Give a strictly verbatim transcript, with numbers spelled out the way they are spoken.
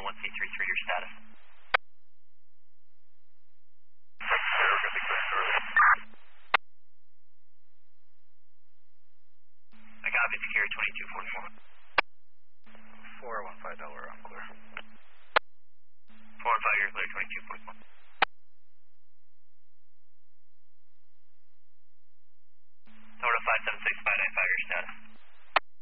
one C three three, your status. I copy, secure twenty-two forty-four. four one five Delaware, I'm clear. four one five, you're clear, twenty-two forty-four. Florida five seven six five nine five, your status.